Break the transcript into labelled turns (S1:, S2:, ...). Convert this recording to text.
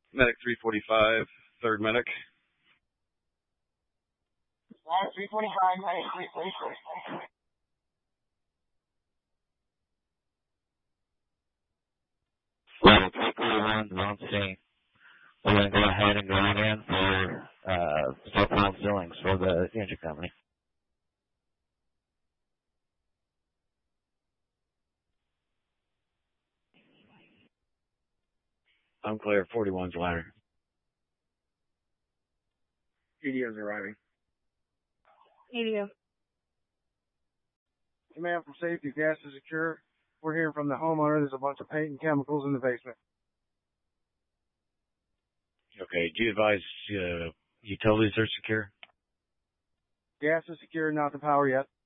S1: Medic 345, third medic.
S2: 345, medic 345.
S3: Level 341 on scene. We're going to go ahead and go in for stockpile fillings for the engine company.
S1: I'm clear. 41's ladder.
S4: EDO's arriving.
S2: EDO.
S4: Command from safety, gas is secure. We're hearing from the homeowner there's a bunch of paint and chemicals in the basement.
S1: Okay, do you advise utilities are secure?
S4: Gas is secure, not the power yet.